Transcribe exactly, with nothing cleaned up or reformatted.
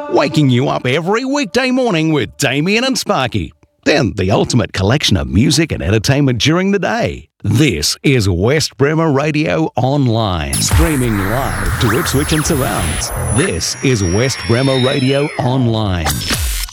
waking you up every weekday morning with Damien and Sparky. Then the ultimate collection of music and entertainment during the day. This is West Bremer Radio Online, streaming live to Ipswich and surrounds. This is West Bremer Radio Online.